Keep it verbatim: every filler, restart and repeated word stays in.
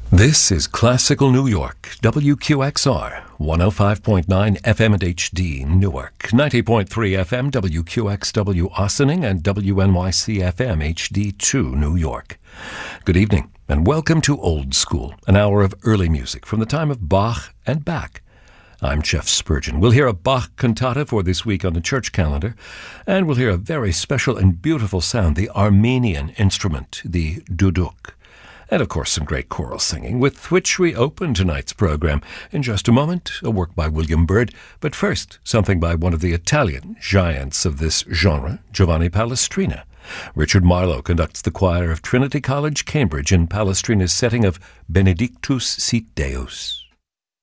This is Classical New York, W Q X R, one oh five point nine F M and H D Newark, ninety point three F M W Q X W Ossining, and W N Y C F M H D two New York. Good evening, and welcome to Old School, an hour of early music from the time of Bach and Bach. I'm Jeff Spurgeon. We'll hear a Bach cantata for this week on the church calendar, and we'll hear a very special and beautiful sound, the Armenian instrument, the duduk. And, of course, some great choral singing, with which we open tonight's program. In just a moment, a work by William Byrd, but first, something by one of the Italian giants of this genre, Giovanni Palestrina. Richard Marlowe conducts the choir of Trinity College, Cambridge, in Palestrina's setting of Benedictus Sit Deus.